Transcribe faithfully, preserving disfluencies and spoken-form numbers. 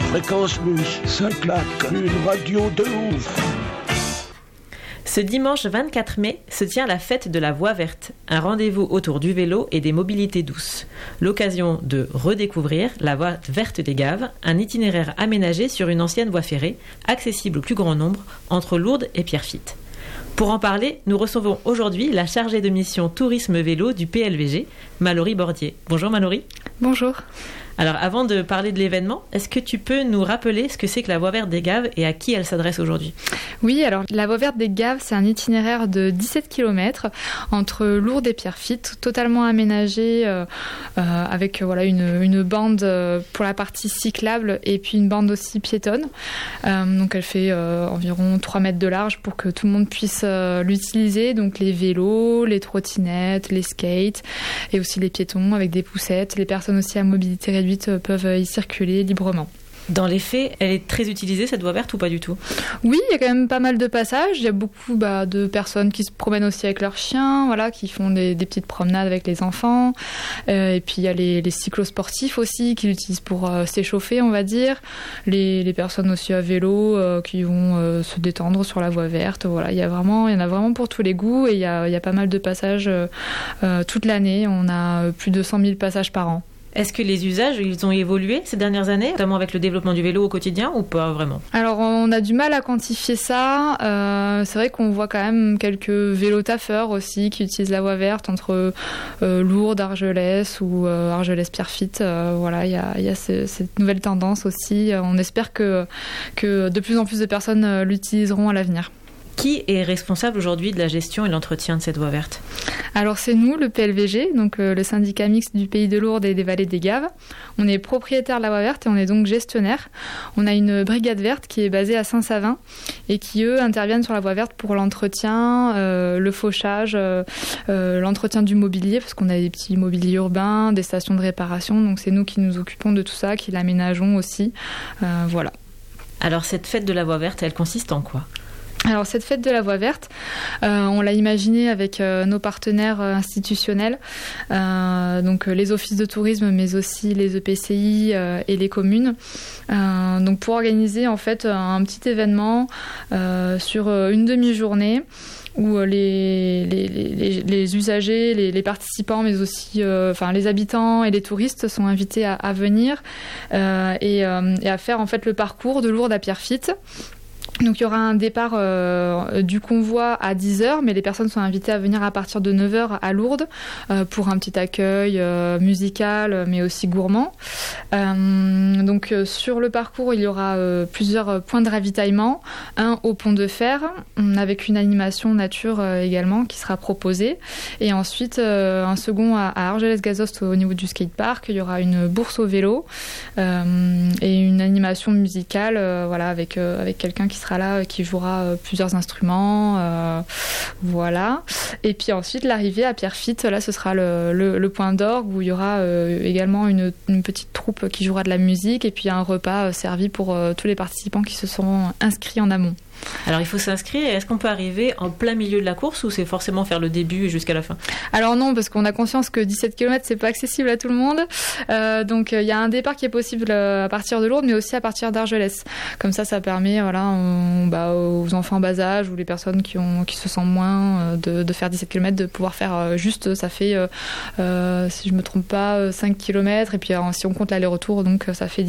Fréquence Plus, ça claque, une radio de ouf. Ce dimanche vingt-quatre mai se tient la fête de la Voie Verte, un rendez-vous autour du vélo et des mobilités douces. L'occasion de redécouvrir la Voie Verte des Gaves, un itinéraire aménagé sur une ancienne voie ferrée, accessible au plus grand nombre, entre Lourdes et Pierrefitte. Pour en parler, nous recevons aujourd'hui la chargée de mission tourisme vélo du P L V G, Mallory Bordier. Bonjour Mallory. Bonjour. Alors avant de parler de l'événement, est-ce que tu peux nous rappeler ce que c'est que la Voie Verte des Gaves et à qui elle s'adresse aujourd'hui ? Oui, alors la Voie Verte des Gaves, c'est un itinéraire de dix-sept kilomètres entre Lourdes et Pierrefitte, totalement aménagé euh, euh, avec voilà, une, une bande pour la partie cyclable et puis une bande aussi piétonne. Euh, donc elle fait euh, environ trois mètres de large pour que tout le monde puisse euh, l'utiliser, donc les vélos, les trottinettes, les skates et aussi les piétons avec des poussettes, les personnes aussi à mobilité réduite peuvent y circuler librement. Dans les faits, elle est très utilisée cette voie verte ou pas du tout ? Oui, il y a quand même pas mal de passages. Il y a beaucoup bah, de personnes qui se promènent aussi avec leurs chiens, voilà, qui font des, des petites promenades avec les enfants. Euh, et puis il y a les, les cyclosportifs aussi qui l'utilisent pour euh, s'échauffer, on va dire. Les, les personnes aussi à vélo euh, qui vont euh, se détendre sur la voie verte. Voilà, il y a vraiment, il y en a vraiment pour tous les goûts et il y a, il y a pas mal de passages euh, euh, toute l'année. On a plus de cent mille passages par an. Est-ce que les usages, ils ont évolué ces dernières années, notamment avec le développement du vélo au quotidien ou pas vraiment ? Alors, on a du mal à quantifier ça. Euh, c'est vrai qu'on voit quand même quelques vélos taffeurs aussi qui utilisent la voie verte entre euh, Lourdes, Argelès ou euh, Argelès-Pierrefitte. Euh, voilà, il y a, y a ce, cette nouvelle tendance aussi. On espère que, que de plus en plus de personnes l'utiliseront à l'avenir. Qui est responsable aujourd'hui de la gestion et l'entretien de cette voie verte ? Alors c'est nous, le P L V G, donc euh, le syndicat mixte du Pays de Lourdes et des Vallées des Gaves. On est propriétaire de la voie verte et on est donc gestionnaire. On a une brigade verte qui est basée à Saint-Savin et qui, eux, interviennent sur la voie verte pour l'entretien, euh, le fauchage, euh, euh, l'entretien du mobilier, parce qu'on a des petits mobiliers urbains, des stations de réparation. Donc c'est nous qui nous occupons de tout ça, qui l'aménageons aussi. Euh, voilà. Alors cette fête de la voie verte, elle consiste en quoi ? Alors cette fête de la voie verte, euh, on l'a imaginée avec euh, nos partenaires euh, institutionnels, euh, donc euh, les offices de tourisme, mais aussi les E P C I euh, et les communes, euh, donc pour organiser en fait un petit événement euh, sur euh, une demi-journée où les, les, les, les usagers, les, les participants, mais aussi euh, enfin, les habitants et les touristes sont invités à, à venir euh, et, euh, et à faire en fait le parcours de Lourdes à Pierrefitte. Donc il y aura un départ euh, du convoi à dix heures, mais les personnes sont invitées à venir à partir de neuf heures à Lourdes euh, pour un petit accueil euh, musical, mais aussi gourmand. Euh, donc euh, sur le parcours, il y aura euh, plusieurs points de ravitaillement. Un au pont de fer, avec une animation nature euh, également qui sera proposée. Et ensuite, euh, un second à, à Argelès-Gazost au niveau du skatepark. Il y aura une bourse au vélo euh, et une animation musicale euh, voilà, avec, euh, avec quelqu'un qui sera là, qui jouera euh, plusieurs instruments, euh, voilà. Et puis ensuite, l'arrivée à Pierrefitte, là, ce sera le, le, le point d'orgue où il y aura euh, également une, une petite troupe qui jouera de la musique et puis un repas euh, servi pour euh, tous les participants qui se seront inscrits en amont. Alors il faut s'inscrire, et est-ce qu'on peut arriver en plein milieu de la course ou c'est forcément faire le début et jusqu'à la fin ? Alors non, parce qu'on a conscience que dix-sept kilomètres c'est pas accessible à tout le monde, euh, donc il euh, y a un départ qui est possible à partir de Lourdes mais aussi à partir d'Argelès. Comme ça, ça permet voilà, on, bah, aux enfants en bas âge ou les personnes qui, ont, qui se sentent moins euh, de, de faire dix-sept kilomètres, de pouvoir faire euh, juste, ça fait, euh, euh, si je me trompe pas, cinq kilomètres et puis euh, si on compte l'aller-retour, donc ça fait